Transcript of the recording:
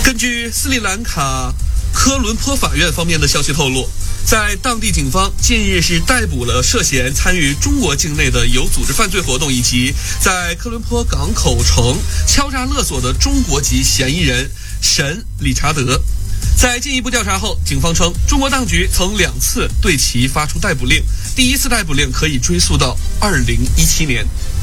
根据斯里兰卡科伦坡法院方面的消息透露，在当地警方近日是逮捕了涉嫌参与中国境内的有组织犯罪活动以及在科伦坡港口城敲诈勒索的中国籍嫌疑人沈理查德。在进一步调查后，警方称中国当局曾2次对其发出逮捕令，第一次逮捕令可以追溯到2017年。